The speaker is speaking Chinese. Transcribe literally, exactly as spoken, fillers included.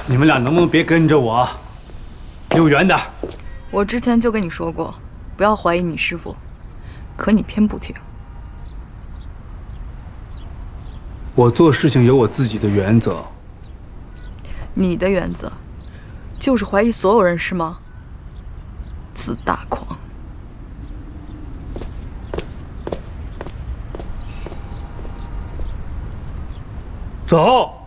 你们俩能不能别跟着我，离我远点。 我之前就跟你说过，不要怀疑你师傅，可你偏不听。 我做事情有我自己的原则。 你的原则就是怀疑所有人是吗？自大狂。 走。